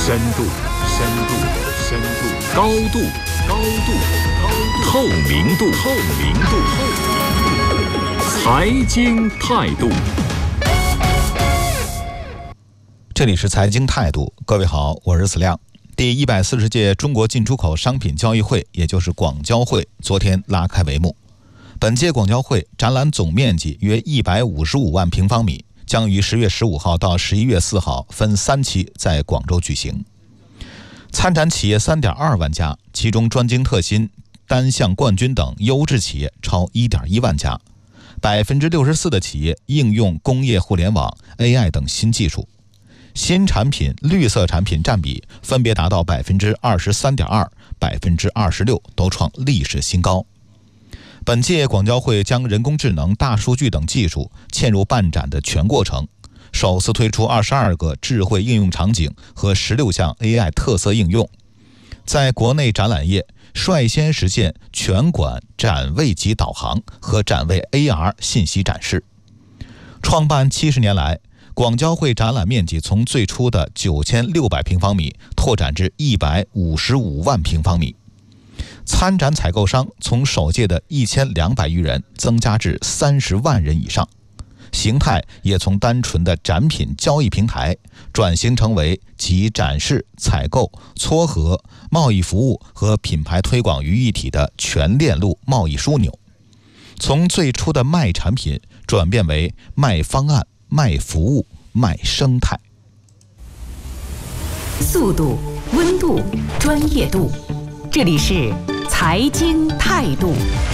深度，高度，透明度，财经态度。 这里是财经态度，各位好，我是子亮。第140届中国进出口商品交易会，也就是广交会，昨天拉开帷幕。本届广交会展览总面积约155万平方米，将于10月15号到11月4号分3期在广州举行。参展企业3.2万家，其中专精特新、单项冠军等优质企业超1.1万家，64%的企业应用工业互联网、AI 等新技术。新产品、绿色产品占比分别达到23.2%、26%，都创历史新高。本届广交会将人工智能、大数据等技术嵌入办展的全过程，首次推出22个智慧应用场景和16项 AI 特色应用，在国内展览业率先实现全馆展位级导航和展位 AR 信息展示。创办70年来，广交会展览面积从最初的9600平方米拓展至155万平方米，参展采购商从首届的1200余人增加至30万人以上，形态也从单纯的展品交易平台转型成为集展示、采购、撮合、贸易服务和品牌推广于一体的全链路贸易枢纽，从最初的卖产品转变为卖方案、卖服务、卖生态。 速度、温度、专业度，这里是财经态度。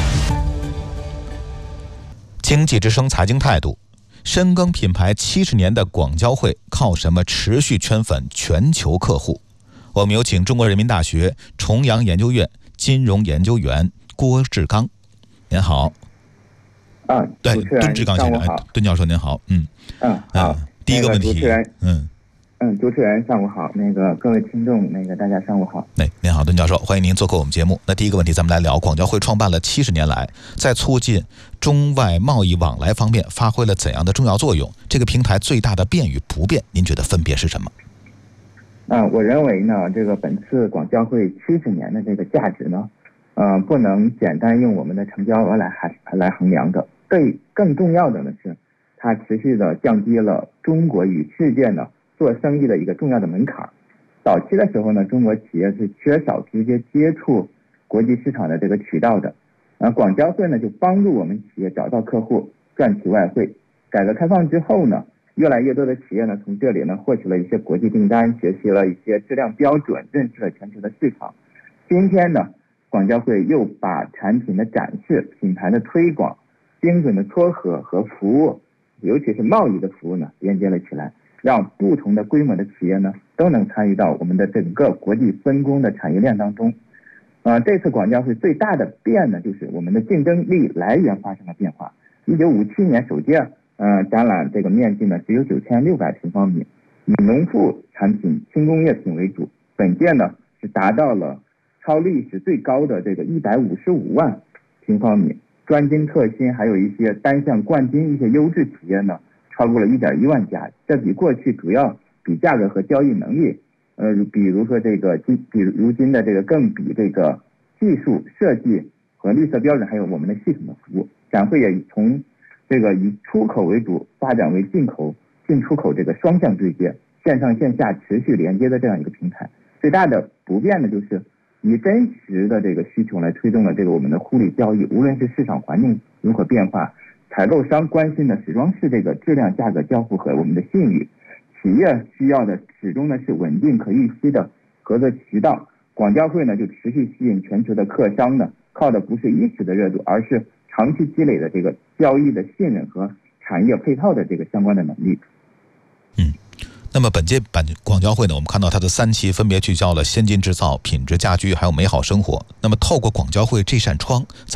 经济之声财经态度，深耕品牌70年的广交会靠什么持续圈粉全球客户？我们有请中国人民大学重阳研究院金融研究员郭志刚。您好。对，敦志刚先生，敦教授您好。 好。 第一个问题， 主持人上午好，各位听众，大家上午好。 您好，敦教授，欢迎您做客我们节目。那第一个问题，咱们来聊广交会创办了70年来，在促进中外贸易往来方面发挥了怎样的重要作用？这个平台最大的变与不变，您觉得分别是什么？ 我认为呢，本次广交会70年的这个价值呢，不能简单用我们的成交额来衡量的。更重要的呢是，它持续的降低了中国与世界呢做生意的一个重要的门槛。早期的时候呢，中国企业是缺少直接接触国际市场的这个渠道的，广交会呢就帮助我们企业找到客户，赚取外汇。改革开放之后呢，越来越多的企业呢从这里呢获取了一些国际订单，学习了一些质量标准，认识了全球的市场。今天呢，广交会又把产品的展示、品牌的推广、精准的撮合和服务，尤其是贸易的服务呢连接了起来，让不同的规模的企业呢都能参与到我们的整个国际分工的产业链当中。这次广交会最大的变呢，就是我们的竞争力来源发生了变化。1957年首届展览这个面积呢只有9600平方米，以农副产品、轻工业品为主。本届呢是达到了超历史最高的这个155万平方米，专精特新还有一些单项冠军一些优质企业呢超过了1.1万家。这比过去主要比价格和交易能力，比如说比如今的更比技术设计和绿色标准，还有我们的系统的服务。展会也从以出口为主发展为进出口双向对接、线上线下持续连接的这样一个平台。最大的不变的就是以真实的需求来推动了我们的互利交易。无论是市场环境如何变化，采购商关心的始终是质量、价格交付和我们的信誉，企业需要的始终呢是稳定可预期的合作渠道。广交会呢就持续吸引全球的客商呢，靠的不是一时的热度，而是长期积累的交易的信任和产业配套的相关的能力。 那么本届广交会呢，我们看到它的3期分别聚焦了先进制造、品质家居还有美好生活。那么透过广交会这扇窗，